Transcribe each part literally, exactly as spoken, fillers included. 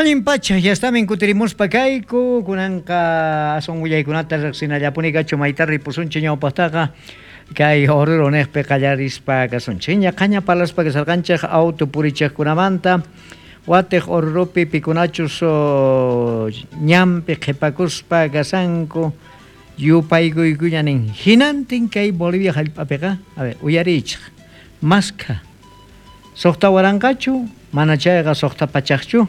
Allin pacha, ya está minkutirimuspa kayku, kunanqa asun willaykunata riqsinallapuni kachu maytarri pusunchi ñawpaqtaqa kay horror neqpi qallarispa kasunchi ña qaña palaspa kasarqanchik auto purichiqkunamanta watiq horropi pikunachus ñampi qhipakuspa kasanku yupaykuykuñanin hinantin kay Bolivia hallp'apiqa a ver uyarichiq masqa suqta waranqachu mana chayqa suqta pachaqchu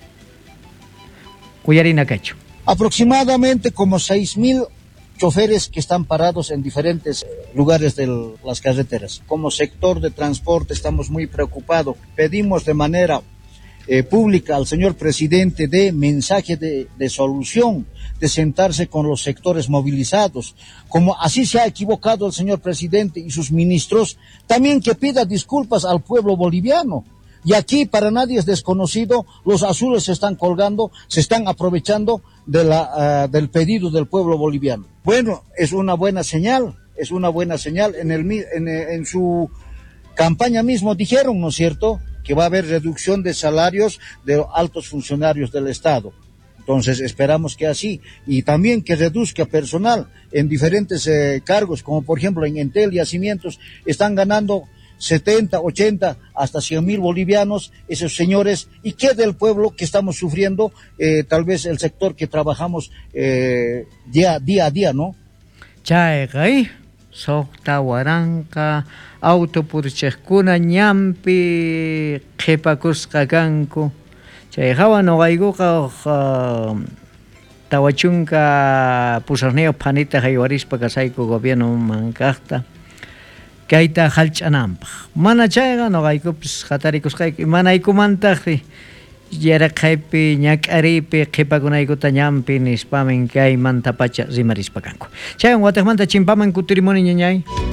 Uyarina Cacho. Aproximadamente como seis mil choferes que están parados en diferentes lugares de las carreteras. Como sector de transporte estamos muy preocupados. Pedimos de manera eh, pública al señor presidente de mensaje de, de solución, de sentarse con los sectores movilizados. Como así se ha equivocado el señor presidente y sus ministros, también que pida disculpas al pueblo boliviano. Y aquí para nadie es desconocido, los azules se están colgando, se están aprovechando de la, uh, del pedido del pueblo boliviano. Bueno, es una buena señal, es una buena señal. En, el, en, en su campaña mismo dijeron, ¿no es cierto?, que va a haber reducción de salarios de altos funcionarios del Estado. Entonces esperamos que así, y también que reduzca personal en diferentes eh, cargos, como por ejemplo en Entel y Yacimientos, están ganando setenta, ochenta, hasta cien mil bolivianos, esos señores, y qué del pueblo que estamos sufriendo, eh, tal vez el sector que trabajamos eh, día, día a día, ¿no? Chaygay, Sokta Waranka, Autopurcheskuna, Ñampi, Qhipakusqa kanku, Chayhawa noqaykuqa Tawachunka pusarniyuq phanita haywarispa kasayku gobierno mankaqta. Kayta hallch'ananpaq mana chayqa noqaykupis qatarikusqayki manaykumantaqsi yaraqaypi ñak'aripi qhipakunaykuta ñampi nispamin kaymanta pacha rimarispa kanku chaywan watiqmanta chimpaman kutirimuni ñañay.